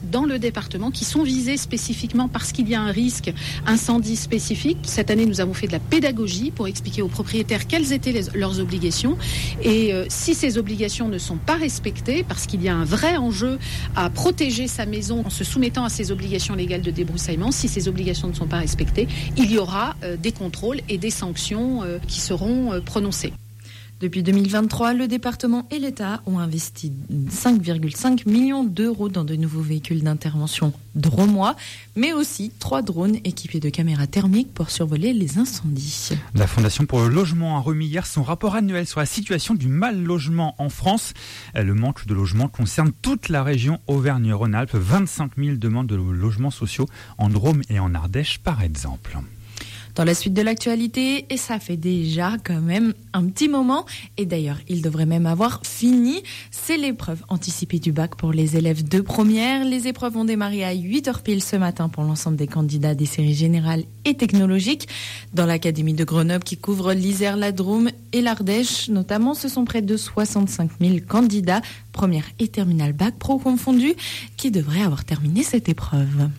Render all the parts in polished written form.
dans le département qui sont visés spécifiquement parce qu'il y a un risque incendie spécifique. Cette année, nous avons fait de la pédagogie pour expliquer aux propriétaires quelles étaient leurs obligations. Et si ces obligations ne sont pas respectées, parce qu'il y a un vrai enjeu à protéger sa maison en se soumettant à ces obligations légales de débroussaillement, si ces obligations ne sont pas respectées, il y aura des contrôles et des sanctions qui seront prononcées. Depuis 2023, le département et l'État ont investi 5,5 millions d'euros dans de nouveaux véhicules d'intervention dromois, mais aussi 3 drones équipés de caméras thermiques pour survoler les incendies. La Fondation pour le logement a remis hier son rapport annuel sur la situation du mal logement en France. Le manque de logement concerne toute la région Auvergne-Rhône-Alpes. 25 000 demandes de logements sociaux en Drôme et en Ardèche, par exemple. Dans la suite de l'actualité, et ça fait déjà quand même un petit moment, et d'ailleurs il devrait même avoir fini, c'est l'épreuve anticipée du bac pour les élèves de première. Les épreuves ont démarré à 8h pile ce matin pour l'ensemble des candidats des séries générales et technologiques. Dans l'académie de Grenoble qui couvre l'Isère, la Drôme et l'Ardèche notamment, ce sont près de 65 000 candidats, première et terminale bac pro confondus, qui devraient avoir terminé cette épreuve.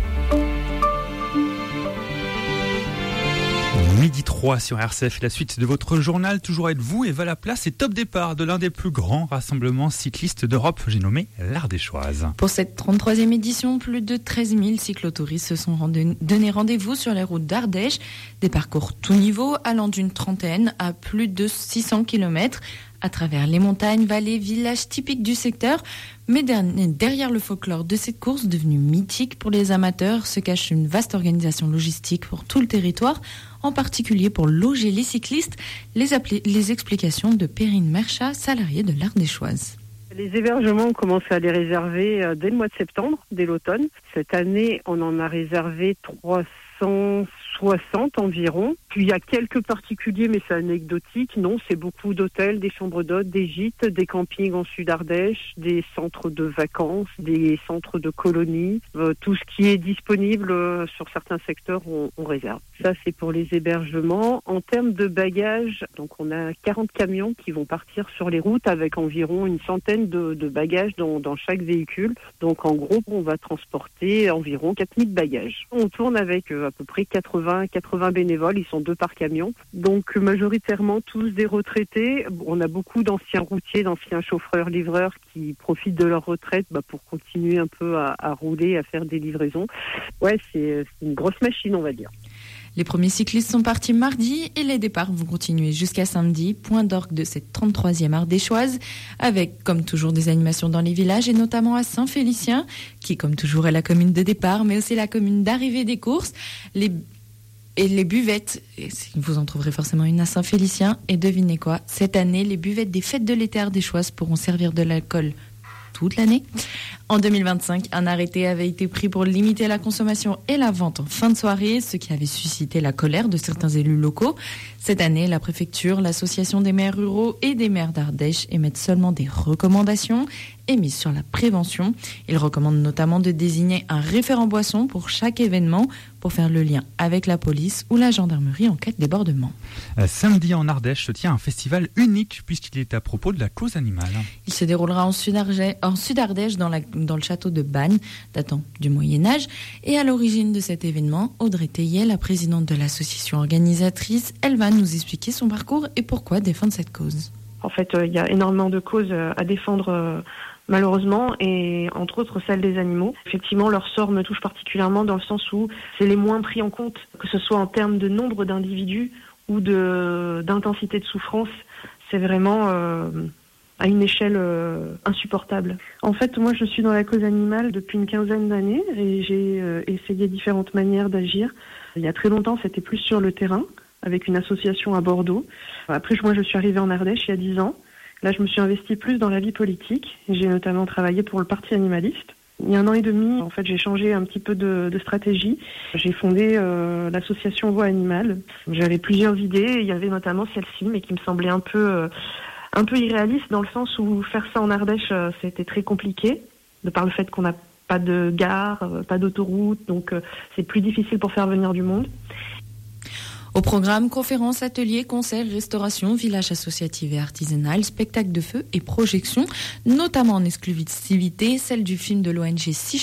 Midi 3 sur RCF, la suite de votre journal, toujours avec vous, Eva Laplace, et top départ de l'un des plus grands rassemblements cyclistes d'Europe, j'ai nommé l'Ardéchoise. Pour cette 33e édition, plus de 13 000 cyclotouristes se sont donné rendez-vous sur les routes d'Ardèche, des parcours tout niveau allant d'une trentaine à plus de 600 km à travers les montagnes, vallées, villages typiques du secteur. Mais derrière le folklore de cette course, devenue mythique pour les amateurs, se cache une vaste organisation logistique pour tout le territoire, en particulier pour loger les cyclistes. Les explications de Perrine Merchat, salariée de l'Ardéchoise. Les hébergements, on commence à les réserver dès le mois de septembre, dès l'automne. Cette année, on en a réservé 360 environ. Puis il y a quelques particuliers, mais c'est anecdotique. Non, c'est beaucoup d'hôtels, des chambres d'hôtes, des gîtes, des campings en Sud-Ardèche, des centres de vacances, des centres de colonies. Tout ce qui est disponible sur certains secteurs, on réserve. Ça, c'est pour les hébergements. En termes de bagages, donc on a 40 camions qui vont partir sur les routes avec environ une centaine de bagages dans chaque véhicule. Donc en gros, on va transporter environ 4000 bagages. On tourne avec à peu près 80 bénévoles, ils sont 2 par camion. Donc majoritairement tous des retraités. On a beaucoup d'anciens routiers, d'anciens chauffeurs-livreurs qui profitent de leur retraite pour continuer un peu à rouler, à faire des livraisons. Ouais, c'est une grosse machine, on va dire. Les premiers cyclistes sont partis mardi et les départs vont continuer jusqu'à samedi, point d'orgue de cette 33e Ardéchoise, avec comme toujours des animations dans les villages et notamment à Saint-Félicien, qui comme toujours est la commune de départ, mais aussi la commune d'arrivée des courses. Les buvettes, vous en trouverez forcément une à Saint-Félicien, et devinez quoi, cette année, les buvettes des fêtes de l'été ardéchoises pourront servir de l'alcool toute l'année. En 2025, un arrêté avait été pris pour limiter la consommation et la vente en fin de soirée, ce qui avait suscité la colère de certains élus locaux. Cette année, la préfecture, l'association des maires ruraux et des maires d'Ardèche émettent seulement des recommandations émises sur la prévention. Ils recommandent notamment de désigner un référent boisson pour chaque événement pour faire le lien avec la police ou la gendarmerie en cas de débordement. Samedi en Ardèche se tient un festival unique puisqu'il est à propos de la cause animale. Il se déroulera en Sud-Ardèche dans le château de Bannes, datant du Moyen-Âge. Et à l'origine de cet événement, Audrey Théier, la présidente de l'association organisatrice, elle va nous expliquer son parcours et pourquoi défendre cette cause. En fait, il y a énormément de causes à défendre malheureusement, et entre autres celle des animaux. Effectivement, leur sort me touche particulièrement dans le sens où c'est les moins pris en compte, que ce soit en termes de nombre d'individus ou d'intensité de souffrance. C'est vraiment à une échelle insupportable. En fait, moi, je suis dans la cause animale depuis une quinzaine d'années et j'ai essayé différentes manières d'agir. Il y a très longtemps, c'était plus sur le terrain, avec une association à Bordeaux. Après, moi, je suis arrivée en Ardèche il y a 10 ans. Là, je me suis investie plus dans la vie politique. J'ai notamment travaillé pour le Parti animaliste. Il y a 1 an et demi, en fait, j'ai changé un petit peu de stratégie. J'ai fondé l'association Voix Animale. J'avais plusieurs idées. Il y avait notamment celle-ci, mais qui me semblait un peu irréaliste dans le sens où faire ça en Ardèche, c'était très compliqué, de par le fait qu'on n'a pas de gare, pas d'autoroute, donc c'est plus difficile pour faire venir du monde. Au programme, conférences, ateliers, concerts, restauration, village associatif et artisanal, spectacles de feu et projections, notamment en exclusivité, celle du film de l'ONG